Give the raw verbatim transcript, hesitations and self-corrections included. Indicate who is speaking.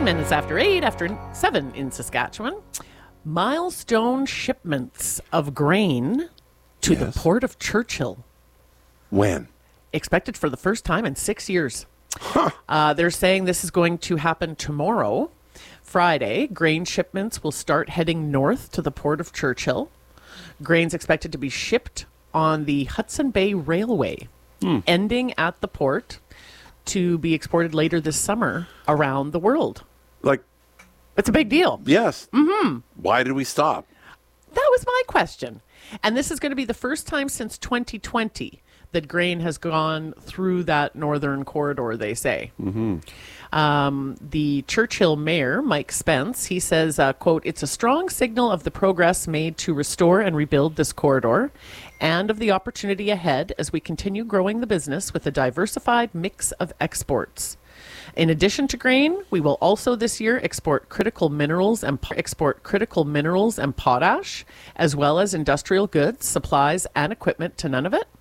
Speaker 1: Ten minutes after eight, after seven in Saskatchewan. Milestone shipments of grain to
Speaker 2: Yes.
Speaker 1: the Port of Churchill.
Speaker 2: When?
Speaker 1: Expected for the first time in six years.
Speaker 2: Huh.
Speaker 1: Uh, they're saying this is going to happen tomorrow, Friday. Grain shipments will start heading north to the Port of Churchill. Grain's expected to be shipped on the Hudson Bay Railway,
Speaker 2: Hmm.
Speaker 1: ending at the port to be exported later this summer around the world.
Speaker 2: Like,
Speaker 1: It's a big deal.
Speaker 2: yes. Mm-hmm. Why did we stop?
Speaker 1: That was my question. And this is going to be the first time since twenty twenty that grain has gone through that northern corridor, they say.
Speaker 2: Mm-hmm.
Speaker 1: Um, the Churchill mayor, Mike Spence, he says, uh, quote, "It's a strong signal of the progress made to restore and rebuild this corridor and of the opportunity ahead as we continue growing the business with a diversified mix of exports. In addition to grain, we will also this year export critical minerals and po- export critical minerals and potash, as well as industrial goods, supplies, and equipment to Nunavut.